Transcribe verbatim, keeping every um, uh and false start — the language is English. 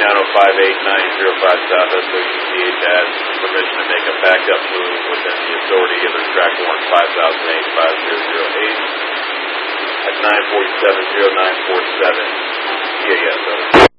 nine oh five eight nine zero five South S O U T H has permission to make a backup move within the authority of their track warrant five thousand eight five zero zero eight at nine forty-seven oh nine four seven P A S.